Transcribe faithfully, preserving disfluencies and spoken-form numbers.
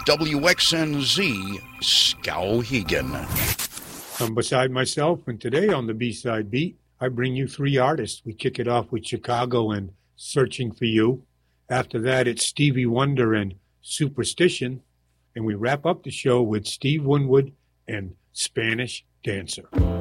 W X N Z, Skowhegan. I'm beside myself, and today on the B-Side Beat, I bring you three artists. We kick it off with Chicago and Searching for You. After that, it's Stevie Wonder and Superstition. And we wrap up the show with Steve Winwood and Spanish Dancer.